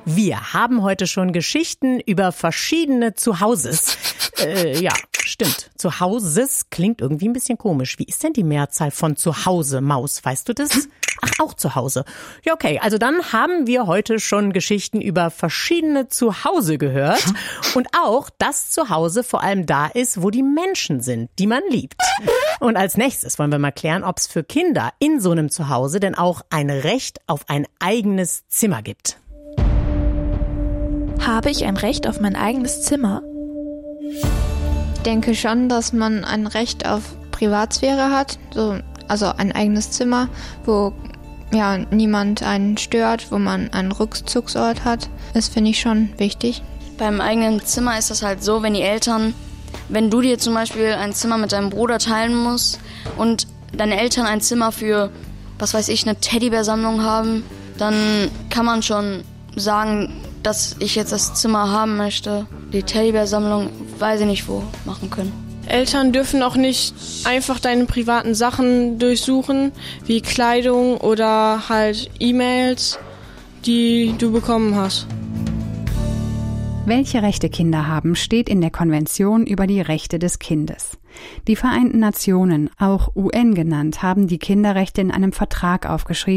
Wir haben heute schon Geschichten über verschiedene Zuhauses. Ja, stimmt. Zuhauses klingt irgendwie ein bisschen komisch. Wie ist denn die Mehrzahl von Zuhause, Maus? Weißt du das? Ach, auch zu Hause. Ja, okay. Also dann haben wir heute schon Geschichten über verschiedene Zuhause gehört. Und auch, dass Zuhause vor allem da ist, wo die Menschen sind, die man liebt. Und als nächstes wollen wir mal klären, ob es für Kinder in so einem Zuhause denn auch ein Recht auf ein eigenes Zimmer gibt. Habe ich ein Recht auf mein eigenes Zimmer? Ich denke schon, dass man ein Recht auf Privatsphäre hat, also ein eigenes Zimmer, wo niemand einen stört, wo man einen Rückzugsort hat. Das finde ich schon wichtig. Beim eigenen Zimmer ist das halt so, wenn du dir zum Beispiel ein Zimmer mit deinem Bruder teilen musst und deine Eltern ein Zimmer für, was weiß ich, eine Teddybär-Sammlung haben, dann kann man schon sagen, dass ich jetzt das Zimmer haben möchte. Die Teddybär-Sammlung weiß ich nicht wo machen können. Eltern dürfen auch nicht einfach deine privaten Sachen durchsuchen, wie Kleidung oder halt E-Mails, die du bekommen hast. Welche Rechte Kinder haben, steht in der Konvention über die Rechte des Kindes. Die Vereinten Nationen, auch UN genannt, haben die Kinderrechte in einem Vertrag aufgeschrieben,